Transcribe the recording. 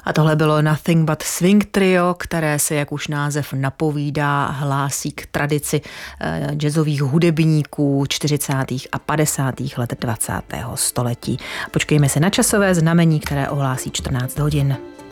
A tohle bylo Nothing But Swing Trio, které se, jak už název napovídá, hlásí k tradici jazzových hudebníků 40. a 50. let 20. století. Počkejme se na časové znamení, které ohlásí 14 hodin.